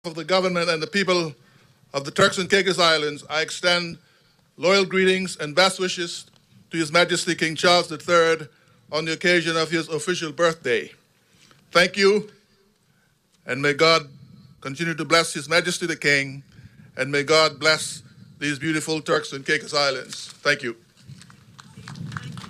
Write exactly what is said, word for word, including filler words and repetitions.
of the government and the people of the Turks and Caicos Islands, I extend loyal greetings and best wishes to His Majesty King Charles the Third on the occasion of his official birthday. Thank you, and may God continue to bless His Majesty the King, and may God bless these beautiful Turks and Caicos Islands. Thank you.